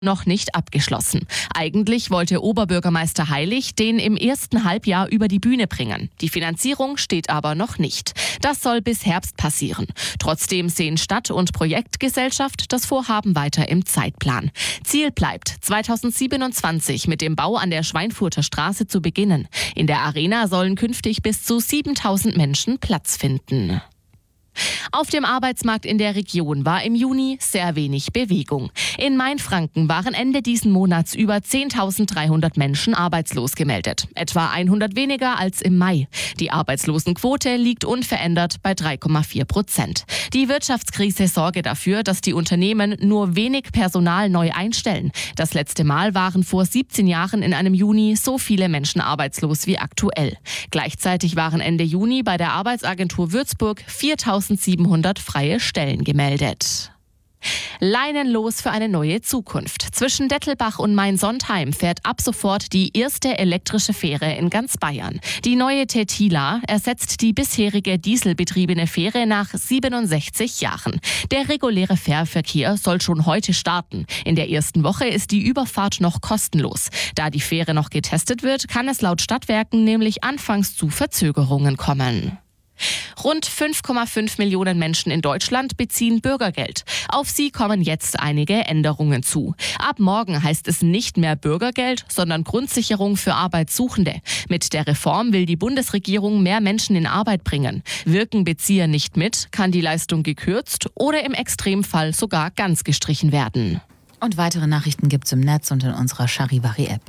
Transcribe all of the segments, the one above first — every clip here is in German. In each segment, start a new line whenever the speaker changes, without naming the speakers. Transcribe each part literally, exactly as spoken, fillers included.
noch nicht abgeschlossen. Eigentlich wollte Oberbürgermeister Heilig den im ersten Halbjahr über die Bühne bringen. Die Finanzierung steht aber noch nicht. Das soll bis Herbst passieren. Trotzdem sehen Stadt- und Projektgesellschaft das Vorhaben weiter im Zeitplan. Ziel bleibt, zweitausendsiebenundzwanzig mit dem Bau an der Schweinfurter Straße zu beginnen. In der Arena sollen künftig bis zu siebentausend Menschen Platz finden. Auf dem Arbeitsmarkt in der Region war im Juni sehr wenig Bewegung. In Mainfranken waren Ende diesen Monats über zehntausenddreihundert Menschen arbeitslos gemeldet. Etwa hundert weniger als im Mai. Die Arbeitslosenquote liegt unverändert bei drei Komma vier Prozent. Die Wirtschaftskrise sorge dafür, dass die Unternehmen nur wenig Personal neu einstellen. Das letzte Mal waren vor siebzehn Jahren in einem Juni so viele Menschen arbeitslos wie aktuell. Gleichzeitig waren Ende Juni bei der Arbeitsagentur Würzburg viertausendsiebenhundert freie Stellen gemeldet. Leinenlos für eine neue Zukunft. Zwischen Dettelbach und Main-Sontheim fährt ab sofort die erste elektrische Fähre in ganz Bayern. Die neue Tetila ersetzt die bisherige dieselbetriebene Fähre nach siebenundsechzig Jahren. Der reguläre Fährverkehr soll schon heute starten. In der ersten Woche ist die Überfahrt noch kostenlos. Da die Fähre noch getestet wird, kann es laut Stadtwerken nämlich anfangs zu Verzögerungen kommen. Rund fünf Komma fünf Millionen Menschen in Deutschland beziehen Bürgergeld. Auf sie kommen jetzt einige Änderungen zu. Ab morgen heißt es nicht mehr Bürgergeld, sondern Grundsicherung für Arbeitssuchende. Mit der Reform will die Bundesregierung mehr Menschen in Arbeit bringen. Wirken Bezieher nicht mit, kann die Leistung gekürzt oder im Extremfall sogar ganz gestrichen werden.
Und weitere Nachrichten gibt's im Netz und in unserer Charivari-App.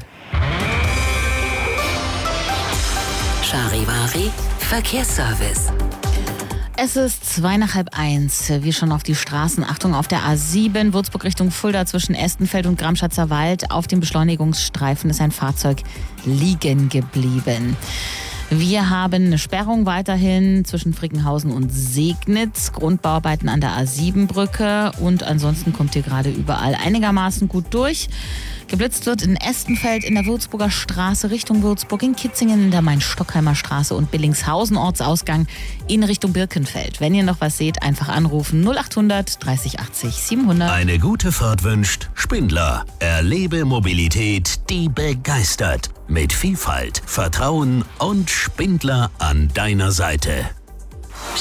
Charivari Verkehrsservice.
Es ist zwei nach halb eins. Wir schauen auf die Straßen. Achtung, auf der A sieben, Würzburg Richtung Fulda zwischen Estenfeld und Gramschatzer Wald. Auf dem Beschleunigungsstreifen ist ein Fahrzeug liegen geblieben. Wir haben eine Sperrung weiterhin zwischen Frickenhausen und Segnitz, Grundbauarbeiten an der A sieben Brücke und ansonsten kommt hier gerade überall einigermaßen gut durch. Geblitzt wird in Estenfeld, in der Würzburger Straße Richtung Würzburg, in Kitzingen in der Main-Stockheimer Straße und Billingshausen Ortsausgang in Richtung Birkenfeld. Wenn ihr noch was seht, einfach anrufen null achthundert dreißig achtzig siebenhundert.
Eine gute Fahrt wünscht Spindler. Erlebe Mobilität, die begeistert. Mit Vielfalt, Vertrauen und Spindler an deiner Seite.